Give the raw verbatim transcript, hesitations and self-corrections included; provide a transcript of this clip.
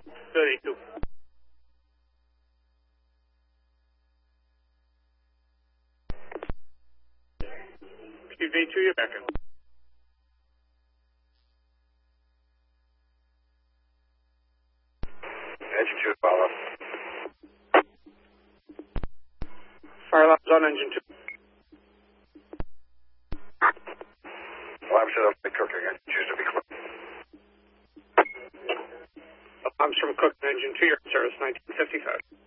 thirty-two. Excuse me, two, you're back in. Engine two, follow. Fire alarms on engine two. Alarm set up by Cook again. Choose to be closed. Alarms from Cook, engine two, your service, nineteen fifty-five.